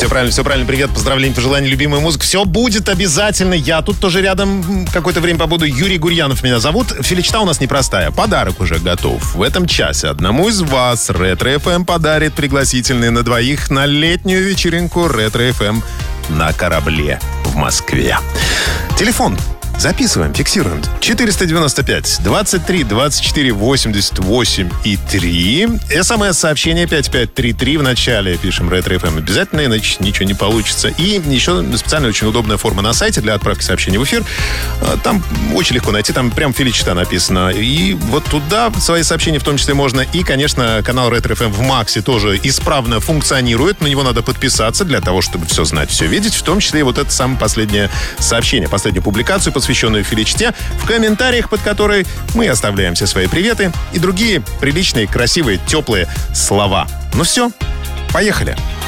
Все правильно. Привет, поздравления, пожелания, любимая музыка. Все будет обязательно. Я тут тоже рядом какое-то время побуду. Юрий Гурьянов меня зовут. Филичта у нас непростая. Подарок уже готов. В этом часе одному из вас Ретро FM подарит пригласительные на двоих на летнюю вечеринку Ретро FM на корабле в Москве. Телефон. Записываем, фиксируем. 490-23-24-88 и 3. СМС-сообщение 5533 в начале. Пишем Ретро FM обязательно, иначе ничего не получится. И еще специально очень удобная форма на сайте для отправки сообщений в эфир. Там очень легко найти, там прям Филичта написано. И вот туда свои сообщения в том числе можно. И, конечно, канал Ретро FM в Максе тоже исправно функционирует. На него надо подписаться для того, чтобы все знать, все видеть. В том числе и вот это самое последнее сообщение, последнюю публикацию, посвященную Филичте, в комментариях, под которой мы оставляем все свои приветы и другие приличные, красивые, теплые слова. Ну все, поехали!